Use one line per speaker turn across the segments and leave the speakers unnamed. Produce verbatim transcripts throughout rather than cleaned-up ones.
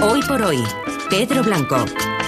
Hoy por hoy, Pedro Blanco.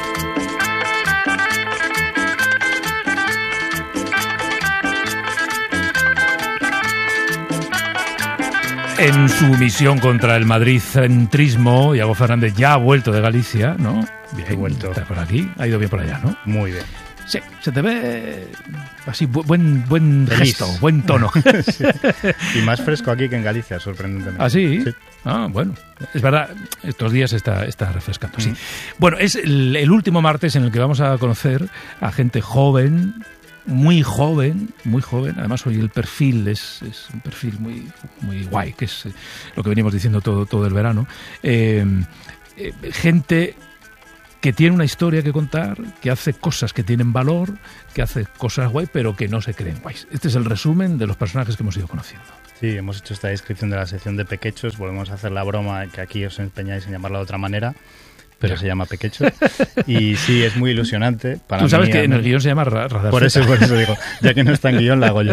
En su misión contra el madridcentrismo, Iago Fernández ya ha vuelto de Galicia, ¿no? Bien,
he vuelto.
Está por aquí, ha ido bien por allá, ¿no?
Muy bien.
Sí, se te ve así, bu- buen buen
Feliz.
gesto, buen tono.
Sí. Y más fresco aquí que en Galicia, sorprendentemente.
¿Ah, sí?
Sí.
Ah, bueno. Es verdad, estos días está, está refrescando, sí.
Mm.
Bueno, es el, el último martes en el que vamos a conocer a gente joven, muy joven, muy joven. Además, hoy el perfil es, es un perfil muy, muy guay, que es eh, lo que venimos diciendo todo, todo el verano. Eh, eh, gente que tiene una historia que contar, que hace cosas que tienen valor, que hace cosas guay, pero que no se creen guays. Este es el resumen de los personajes que hemos ido conociendo.
Sí, hemos hecho esta descripción de la sección de Pequechos. Volvemos a hacer la broma que aquí os empeñáis en llamarla de otra manera, pero
Ya.
se llama Pequechos. Y sí, es muy ilusionante. Para
Tú sabes
mí,
que en
mí,
el guión se llama ra- Radar
Por eso,
Z.
por eso digo, ya que no está en guión, la hago yo.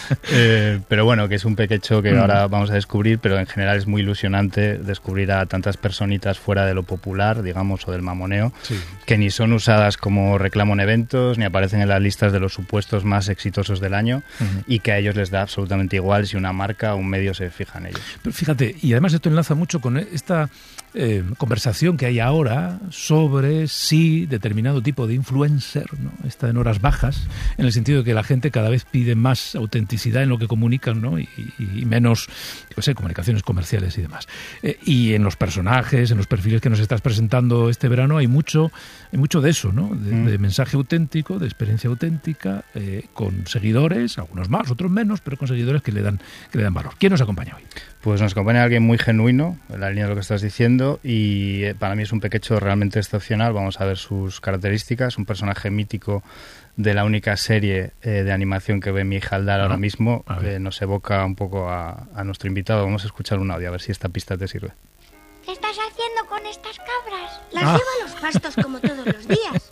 Eh, pero bueno, que es un pequecho que
Mm.
ahora vamos a descubrir, pero en general es muy ilusionante descubrir a tantas personitas fuera de lo popular, digamos, o del mamoneo,
Sí.
que ni son usadas como reclamo en eventos, ni aparecen en las listas de los supuestos más exitosos del año,
Ujú.
y que a ellos les da absolutamente igual si una marca o un medio se fija en ellos.
Pero fíjate, y además esto enlaza mucho con esta eh, conversación que hay ahora sobre si determinado tipo de influencer, ¿no?, está en horas bajas, en el sentido de que la gente cada vez pide más autenticidad en lo que comunican, ¿no?, y, y menos, yo sé, comunicaciones comerciales y demás. Eh, y en los personajes, en los perfiles que nos estás presentando este verano, hay mucho, hay mucho de eso, ¿no?, de,
Mm.
de mensaje auténtico, de experiencia auténtica, eh, con seguidores, algunos más, otros menos, pero con seguidores que le dan, que le dan valor. ¿Quién nos acompaña hoy?
Pues nos acompaña alguien muy genuino, en la línea de lo que estás diciendo, y eh, para mí es un pequecho realmente excepcional. Vamos a ver sus características. Un personaje mítico de la única serie eh, de animación que ve mi hija Aldar
Ah,
ahora mismo.
a ver.
Eh, nos evoca un poco a, a nuestro invitado. Vamos a escuchar un audio, a ver si esta pista te sirve.
¿Qué estás haciendo con estas cabras? Las
Ah.
llevo a los pastos como todos los días.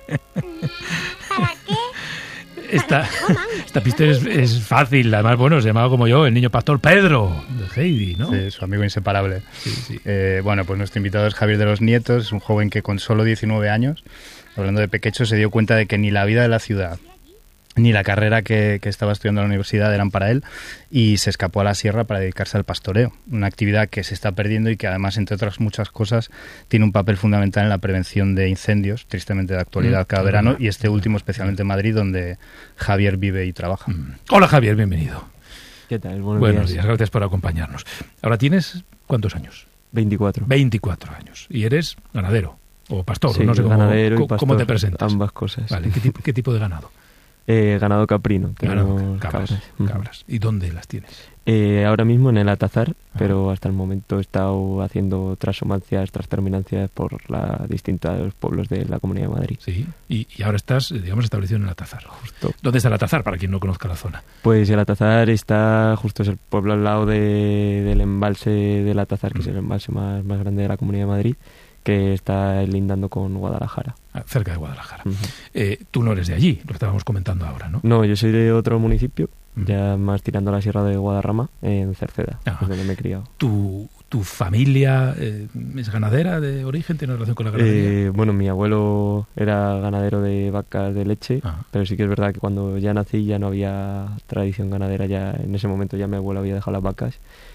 ¿Para qué?
Esta,
Para que coman.
esta pista es, es fácil, además, bueno, se llamaba como yo, el niño pastor Pedro, de Heidi, ¿no?
Sí, su amigo inseparable.
Sí, sí.
Eh, bueno, pues nuestro invitado es Javier de los Nietos, es un joven que con solo diecinueve años, hablando de pequecho, se dio cuenta de que ni la vida de la ciudad ni la carrera que, que estaba estudiando en la universidad eran para él, y se escapó a la sierra para dedicarse al pastoreo, una actividad que se está perdiendo y que además, entre otras muchas cosas, tiene un papel fundamental en la prevención de incendios, tristemente de actualidad
Mm,
cada
es
verano,
verdad.
y este último especialmente en Madrid, donde Javier vive y trabaja.
Mm. Hola Javier, bienvenido.
¿Qué tal? Buenos,
Buenos
días.
días, gracias por acompañarnos. Ahora tienes, ¿cuántos años?
veinticuatro.
veinticuatro años. Y eres ganadero o pastor,
Sí,
no sé cómo,
ganadero y
cómo- cómo te
pastor,
presentas.
ambas cosas.
Vale, ¿qué tipo, qué tipo de ganado?
Eh, ganado caprino.
Ganado,
tenemos
cabras,
Ujú.
cabras. ¿Y dónde las tienes?
Eh, ahora mismo en el Atazar,
Ah.
pero hasta el momento he estado haciendo transhumancias, transterminancias por los distintos pueblos de la Comunidad de Madrid.
Sí. Y, y ahora estás, eh, digamos, establecido en el Atazar.
Justo.
¿Dónde está el Atazar, para quien no conozca la zona?
Pues el Atazar está justo, es el pueblo al lado de, del embalse del Atazar, que es el embalse más, más grande de la Comunidad de Madrid, que está lindando con Guadalajara.
Ah, cerca de Guadalajara.
Ujú.
Eh, tú no eres de allí, lo estábamos comentando ahora, ¿no?
No, yo soy de otro municipio,
Ujú.
ya más tirando a la Sierra de Guadarrama, en Cerceda,
Ajá.
es donde me he criado.
¿Tu, tu familia eh, es ganadera de origen? ¿Tiene relación con la ganadería?
Eh, bueno, mi abuelo era ganadero de vacas de leche,
Ajá.
pero sí que es verdad que cuando ya nací ya no había tradición ganadera, ya en ese momento ya mi abuelo había dejado las vacas,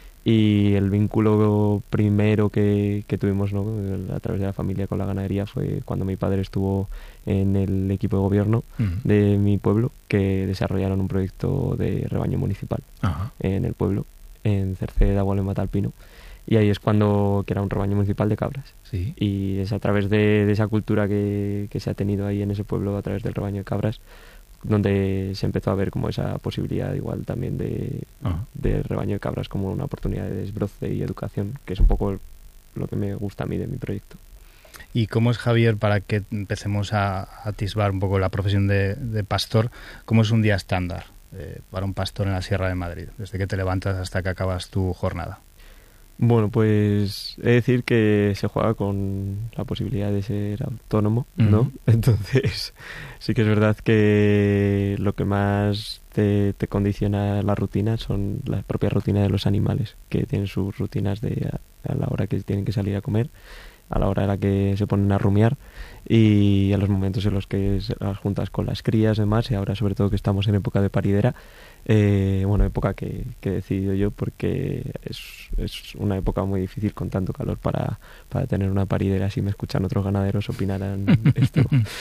y el vínculo primero que, que tuvimos, ¿no?, a través de la familia con la ganadería fue cuando mi padre estuvo en el equipo de gobierno
Ujú.
de mi pueblo, que desarrollaron un proyecto de rebaño municipal
Ajá.
en el pueblo, en Cerceda, Gualema, Alpino, y ahí es cuando, que era un rebaño municipal de cabras.
Sí.
Y es a través de, de esa cultura que, que se ha tenido ahí en ese pueblo, a través del rebaño de cabras, donde se empezó a ver como esa posibilidad igual también de,
Ajá.
de rebaño de cabras como una oportunidad de desbroce y educación, que es un poco lo que me gusta a mí de mi proyecto.
¿Y cómo es, Javier, para que empecemos a a atisbar un poco la profesión de, de pastor, cómo es un día estándar eh, para un pastor en la Sierra de Madrid, desde que te levantas hasta que acabas tu jornada?
Bueno, pues he de decir que se juega con la posibilidad de ser autónomo, ¿no?
Ujú.
Entonces, sí que es verdad que lo que más te, te condiciona la rutina son las propias rutinas de los animales, que tienen sus rutinas de a, a la hora que tienen que salir a comer, a la hora en la que se ponen a rumiar y a los momentos en los que se las juntas con las crías y demás, y ahora sobre todo que estamos en época de paridera, eh, bueno, época que, que he decidido yo porque es, es una época muy difícil con tanto calor para, para tener una paridera. Si me escuchan otros ganaderos opinarán esto.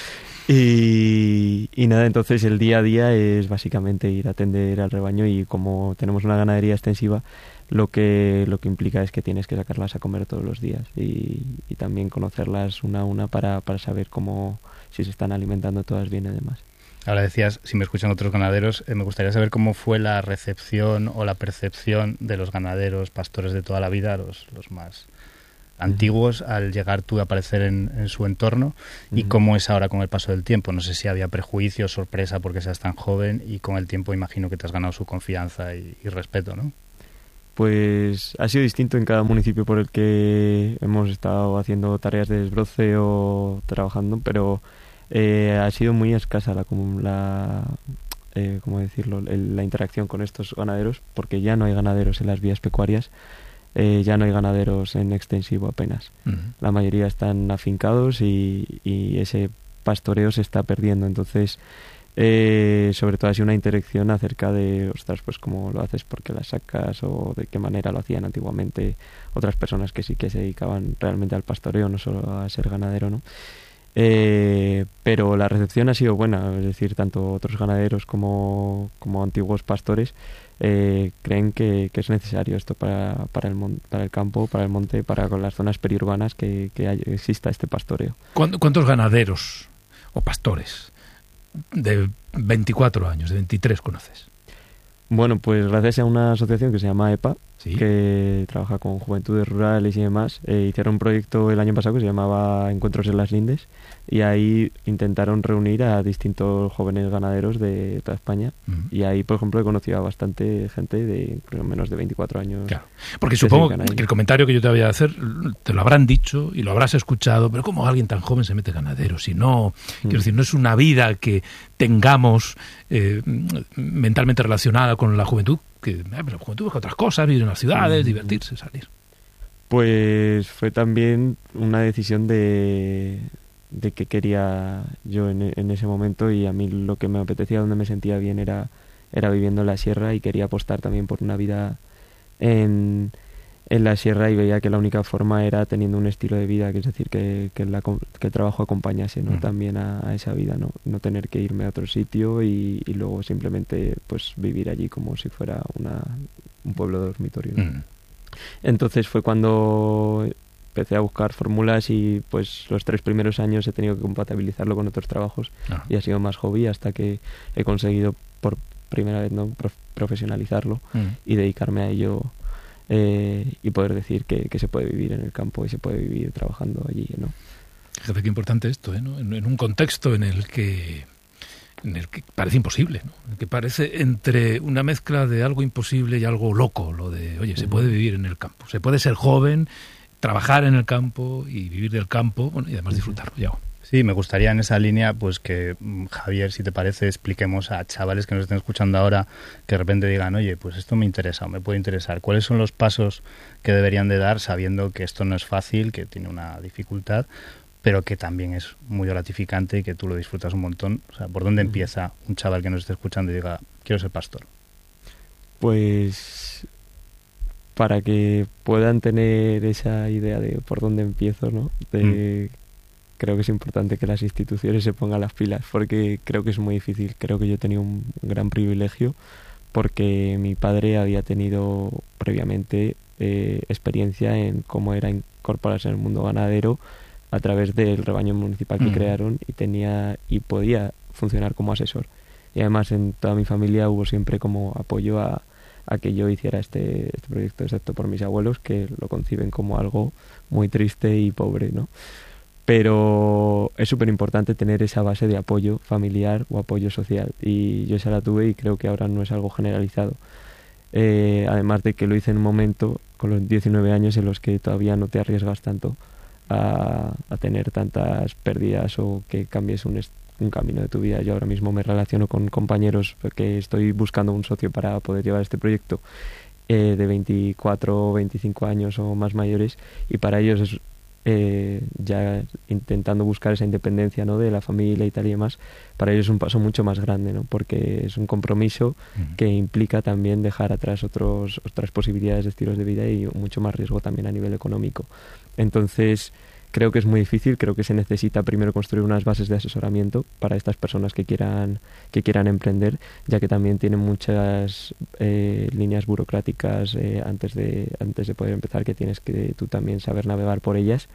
Y, y nada, entonces el día a día es básicamente ir a atender al rebaño, y como tenemos una ganadería extensiva, lo que lo que implica es que tienes que sacarlas a comer todos los días y, y también conocerlas una a una para, para saber cómo, si se están alimentando todas bien y demás.
Ahora decías, si me escuchan otros ganaderos, eh, me gustaría saber cómo fue la recepción o la percepción de los ganaderos, pastores de toda la vida, los, los más antiguos, al llegar tú a aparecer en, en su entorno, y uh-huh. cómo es ahora con el paso del tiempo. No sé si había prejuicios, sorpresa porque seas tan joven, y con el tiempo imagino que te has ganado su confianza y, y respeto, ¿no?
Pues ha sido distinto en cada municipio por el que hemos estado haciendo tareas de desbroce o trabajando, pero eh, ha sido muy escasa la, la eh, ¿cómo decirlo? El, la interacción con estos ganaderos, porque ya no hay ganaderos en las vías pecuarias, eh, ya no hay ganaderos en extensivo apenas. Uh-huh. La mayoría están afincados y, y ese pastoreo se está perdiendo, entonces Eh, sobre todo ha sido una interacción acerca de, ostras, pues cómo lo haces, por qué las sacas, o de qué manera lo hacían antiguamente otras personas que sí que se dedicaban realmente al pastoreo, no solo a ser ganadero, ¿no? Eh, pero la recepción ha sido buena, es decir, tanto otros ganaderos como, como antiguos pastores eh, creen que, que es necesario esto para, para, el mon- para el campo, para el monte, para con las zonas periurbanas, que, que hay, exista este pastoreo.
¿Cuántos ganaderos o pastores de veinticuatro años, de veintitrés conoces?
Bueno, pues gracias a una asociación que se llama E P A,
¿sí?,
que trabaja con juventudes rurales y demás, eh, hicieron un proyecto el año pasado que se llamaba Encuentros en las Lindes, y ahí intentaron reunir a distintos jóvenes ganaderos de toda España. Uh-huh. Y ahí, por ejemplo, he conocido a bastante gente de menos de veinticuatro años.
Claro, porque supongo que el comentario que yo te voy a hacer te lo habrán dicho y lo habrás escuchado, pero ¿cómo alguien tan joven se mete ganadero? Si no, uh-huh. quiero decir, no es una vida que tengamos eh, mentalmente relacionada con la juventud, que eh, la juventud busca otras cosas, vivir en las ciudades, uh-huh. divertirse, salir.
Pues fue también una decisión de... de qué quería yo en, en ese momento, y a mí lo que me apetecía, donde me sentía bien, era, era viviendo en la sierra, y quería apostar también por una vida en, en la sierra, y veía que la única forma era teniendo un estilo de vida, que es decir, que, que, la, que el trabajo acompañase, ¿no? Uh-huh. también a, a esa vida, ¿no? No tener que irme a otro sitio y, y luego simplemente pues vivir allí como si fuera una, un pueblo dormitorio, ¿no? Uh-huh. Entonces fue cuando empecé a buscar fórmulas, y pues los tres primeros años he tenido que compatibilizarlo con otros trabajos. Ajá. Y ha sido más hobby hasta que he conseguido por primera vez, ¿no?, prof- profesionalizarlo uh-huh. y dedicarme a ello, eh, y poder decir que, que se puede vivir en el campo y se puede vivir trabajando allí, ¿no?
Fíjate qué importante esto, ¿eh? ¿no? En, en un contexto en el que en el que parece imposible, ¿no? En el que parece entre una mezcla de algo imposible y algo loco, lo de, oye, se uh-huh. puede vivir en el campo, se puede ser joven, trabajar en el campo y vivir del campo, bueno, y además disfrutarlo. Ya.
Sí, me gustaría en esa línea pues que, Javier, si te parece, expliquemos a chavales que nos estén escuchando ahora, que de repente digan, oye, pues esto me interesa o me puede interesar. ¿Cuáles son los pasos que deberían de dar, sabiendo que esto no es fácil, que tiene una dificultad, pero que también es muy gratificante y que tú lo disfrutas un montón? O sea, ¿por dónde uh-huh. empieza un chaval que nos esté escuchando y diga, quiero ser pastor?
Pues para que puedan tener esa idea de por dónde empiezo, ¿no? De, mm. Creo que es importante que las instituciones se pongan las pilas, porque creo que es muy difícil. Creo que yo he tenido un gran privilegio, porque mi padre había tenido previamente eh, experiencia en cómo era incorporarse en el mundo ganadero a través del rebaño municipal que mm. crearon, y tenía y podía funcionar como asesor. Y además en toda mi familia hubo siempre como apoyo a a que yo hiciera este, este proyecto, excepto por mis abuelos, que lo conciben como algo muy triste y pobre, ¿no? Pero es súper importante tener esa base de apoyo familiar o apoyo social, y yo esa la tuve, y creo que ahora no es algo generalizado. Eh, además de que lo hice en un momento, con los diecinueve años, en los que todavía no te arriesgas tanto a, a tener tantas pérdidas o que cambies un estilo, un camino de tu vida. Yo ahora mismo me relaciono con compañeros que estoy buscando un socio para poder llevar este proyecto, eh, de veinticuatro o veinticinco años o más mayores, y para ellos es eh, ya intentando buscar esa independencia, ¿no?, de la familia y tal y demás, para ellos es un paso mucho más grande, ¿no?, porque es un compromiso uh-huh. que implica también dejar atrás otros, otras posibilidades de estilos de vida y mucho más riesgo también a nivel económico. Entonces, creo que es muy difícil, creo que se necesita primero construir unas bases de asesoramiento para estas personas que quieran que quieran emprender, ya que también tienen muchas eh, líneas burocráticas eh, antes de antes de poder empezar, que tienes que tú también saber navegar por ellas,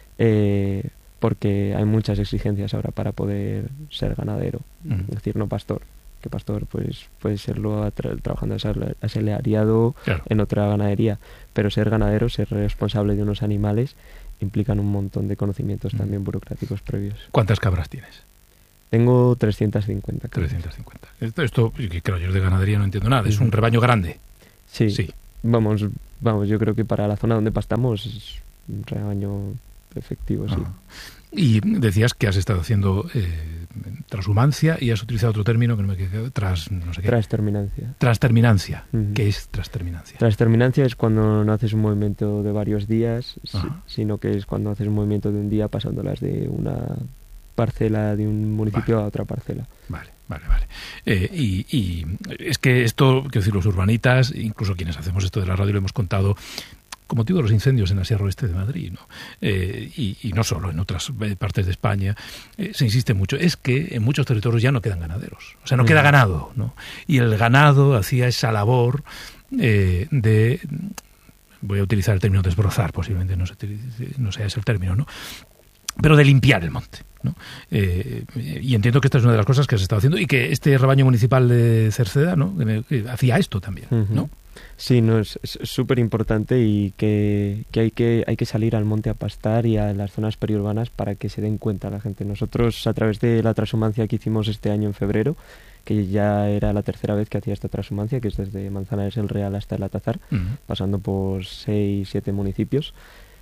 eh, porque hay muchas exigencias ahora para poder ser ganadero, uh-huh. es decir, no pastor. Que pastor pues puede serlo tra- trabajando asalariado claro. en otra ganadería, pero ser ganadero, ser responsable de unos animales, implican un montón de conocimientos mm. también burocráticos previos.
¿Cuántas cabras tienes?
Tengo trescientas cincuenta.
trescientas cincuenta. Esto, esto claro, yo de ganadería no entiendo nada. ¿Es un rebaño grande?
Sí. sí. Vamos, vamos, yo creo que para la zona donde pastamos es un rebaño efectivo, sí. Ah.
Y decías que has estado haciendo eh, transhumancia y has utilizado otro término que no me quedó, tras, no sé qué.
Transterminancia.
Transterminancia. Uh-huh. ¿Qué es transterminancia?
Transterminancia es cuando no haces un movimiento de varios días, si, sino que es cuando haces un movimiento de un día pasándolas de una parcela de un municipio
vale.
a otra parcela.
Vale, vale, vale. Eh, y, y es que esto, quiero decir, los urbanitas, incluso quienes hacemos esto de la radio, lo hemos contado con motivo de los incendios en la Sierra Oeste de Madrid, ¿no? Eh, y, y no solo, en otras partes de España, eh, se insiste mucho. Es que en muchos territorios ya no quedan ganaderos, o sea, no queda ganado, ¿no? Y el ganado hacía esa labor eh, de, voy a utilizar el término desbrozar, posiblemente no, se, no sea ese el término, ¿no?, pero de limpiar el monte, ¿no? Eh, y entiendo que esta es una de las cosas que has estado haciendo y que este rebaño municipal de Cerceda, ¿no?, que me, que hacía esto también, ¿no? Uh-huh.
Sí, no, es súper importante y que, que, hay que hay que salir al monte a pastar y a las zonas periurbanas para que se den cuenta la gente. Nosotros, a través de la transhumancia que hicimos este año en febrero, que ya era la tercera vez que hacía esta transhumancia, que es desde Manzanares el Real hasta el Atazar, uh-huh. pasando por seis, siete municipios,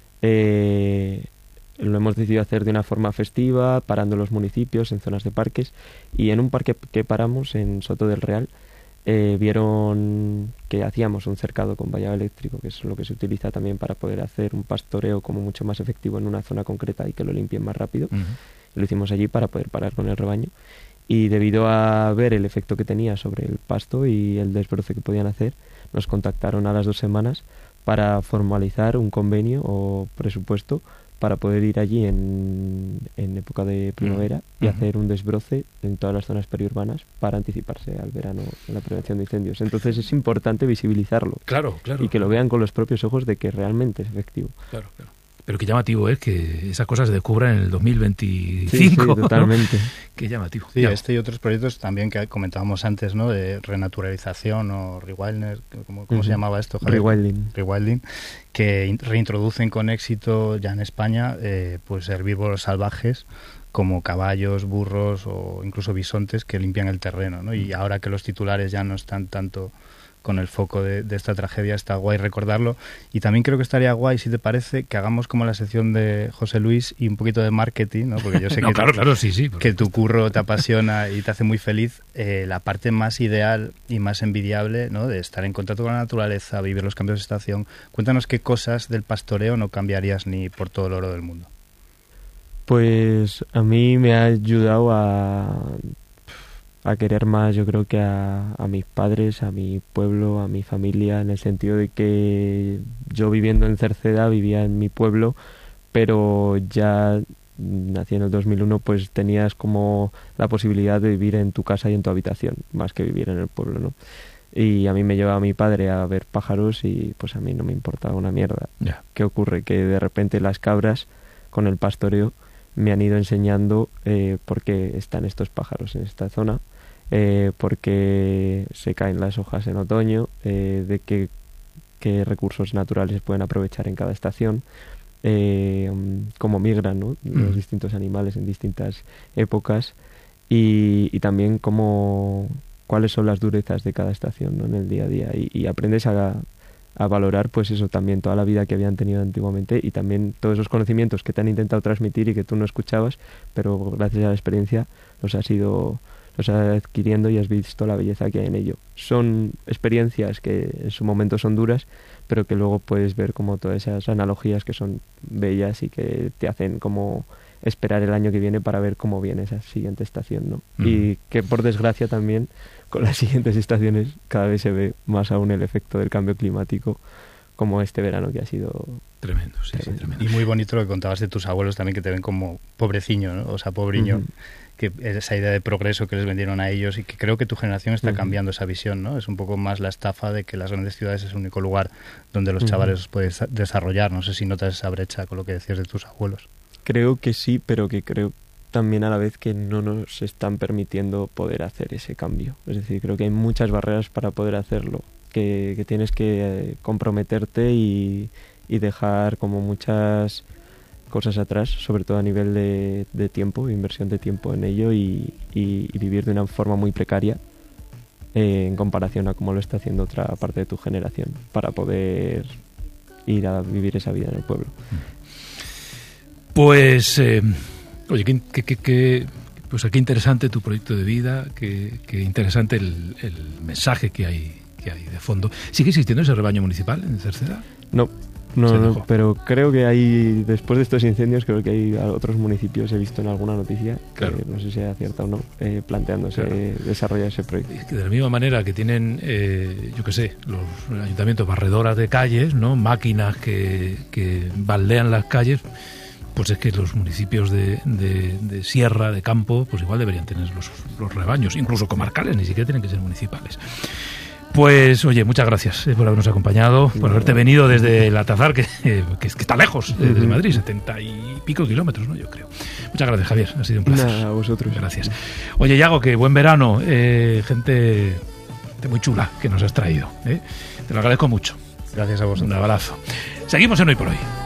eh, lo hemos decidido hacer de una forma festiva, parando los municipios en zonas de parques, y en un parque que paramos en Soto del Real, Eh, vieron que hacíamos un cercado con vallado eléctrico, que es lo que se utiliza también para poder hacer un pastoreo como mucho más efectivo en una zona concreta y que lo limpien más rápido. Uh-huh. Lo hicimos allí para poder parar con el rebaño, y debido a ver el efecto que tenía sobre el pasto y el desbroce que podían hacer, nos contactaron a las dos semanas para formalizar un convenio o presupuesto para poder ir allí en, en época de primavera uh-huh. y hacer un desbroce en todas las zonas periurbanas para anticiparse al verano en la prevención de incendios. Entonces es importante visibilizarlo.
Claro, claro.
Y que lo vean con los propios ojos de que realmente es efectivo.
Claro, claro. Pero qué llamativo es que esas cosas se descubran en el dos mil veinticinco.
Sí, sí, totalmente.
¿No? Qué llamativo.
Sí, ya. Este y otros proyectos también que comentábamos antes, ¿no?, de renaturalización o rewilding, ¿cómo, cómo uh-huh. se llamaba esto?
Rewilding.
Rewilding, que reintroducen con éxito ya en España eh, pues herbívoros salvajes como caballos, burros o incluso bisontes que limpian el terreno, ¿no? Y ahora que los titulares ya no están tanto con el foco de, de esta tragedia, está guay recordarlo. Y también creo que estaría guay, si te parece, que hagamos como la sección de José Luis y un poquito de marketing, ¿no? Porque yo sé
no,
que,
claro, claro, sí, sí,
que tu curro te apasiona y te hace muy feliz. Eh, la parte más ideal y más envidiable, ¿no?, de estar en contacto con la naturaleza, vivir los cambios de estación. Cuéntanos qué cosas del pastoreo no cambiarías ni por todo el oro del mundo.
Pues a mí me ha ayudado a... a querer más, yo creo, que a, a mis padres, a mi pueblo, a mi familia, en el sentido de que yo viviendo en Cerceda vivía en mi pueblo, pero ya nací en el dos mil uno, pues tenías como la posibilidad de vivir en tu casa y en tu habitación, más que vivir en el pueblo, ¿no? Y a mí me llevaba mi padre a ver pájaros y pues a mí no me importaba una mierda.
Yeah.
¿Qué ocurre? Que de repente las cabras, con el pastoreo, me han ido enseñando eh, por qué están estos pájaros en esta zona, eh, por qué se caen las hojas en otoño, eh, de qué, qué recursos naturales se pueden aprovechar en cada estación, eh, cómo migran, ¿no?, los mm. distintos animales en distintas épocas, y, y también cómo, cuáles son las durezas de cada estación, ¿no?, en el día a día, y, y aprendes a... a valorar pues eso también, toda la vida que habían tenido antiguamente y también todos esos conocimientos que te han intentado transmitir y que tú no escuchabas, pero gracias a la experiencia los has ido, o sea, adquiriendo y has visto la belleza que hay en ello. Son experiencias que en su momento son duras, pero que luego puedes ver como todas esas analogías que son bellas y que te hacen como esperar el año que viene para ver cómo viene esa siguiente estación, ¿no? Mm. Y que por desgracia también con las siguientes estaciones cada vez se ve más aún el efecto del cambio climático, como este verano que ha sido
tremendo, sí, tremendo. Sí, tremendo.
Y muy bonito lo que contabas de tus abuelos también, que te ven como pobreciño, ¿no? O sea, pobriño, uh-huh. que esa idea de progreso que les vendieron a ellos, y que creo que tu generación está uh-huh. cambiando esa visión, ¿no? Es un poco más la estafa de que las grandes ciudades es el único lugar donde los uh-huh. chavales los pueden desarrollar. No sé si notas esa brecha con lo que decías de tus abuelos.
Creo que sí, pero que creo también a la vez que no nos están permitiendo poder hacer ese cambio. Es decir, creo que hay muchas barreras para poder hacerlo, que, que tienes que comprometerte y, y dejar como muchas cosas atrás, sobre todo a nivel de, de tiempo, inversión de tiempo en ello y, y, y vivir de una forma muy precaria eh, en comparación a cómo lo está haciendo otra parte de tu generación, para poder ir a vivir esa vida en el pueblo.
Pues, eh, oye, qué, qué, qué, pues qué interesante tu proyecto de vida, qué, qué interesante el, el mensaje que hay, que hay de fondo. ¿Sigue existiendo ese rebaño municipal en Cerceda?
No, no, no, pero creo que hay, después de estos incendios, creo que hay otros municipios, he visto en alguna noticia, claro. que no sé si sea cierta o no, eh, planteándose claro. desarrollar ese proyecto.
Es que de la misma manera que tienen, eh, yo qué sé, los ayuntamientos barredoras de calles, ¿no? Máquinas que, que baldean las calles, pues es que los municipios de, de, de sierra, de campo, pues igual deberían tener los, los rebaños, incluso comarcales, ni siquiera tienen que ser municipales. Pues, oye, muchas gracias eh, por habernos acompañado, por haberte venido desde el Altazar, que, eh, que, que está lejos, eh, desde Madrid, setenta y pico kilómetros, ¿no? Yo creo. Muchas gracias, Javier, ha sido un placer.
Nada, a vosotros.
Gracias. Oye, Yago, que buen verano, eh, gente, gente muy chula que nos has traído, ¿eh? Te lo agradezco mucho.
Gracias a vosotros.
Un abrazo. Seguimos en Hoy por Hoy.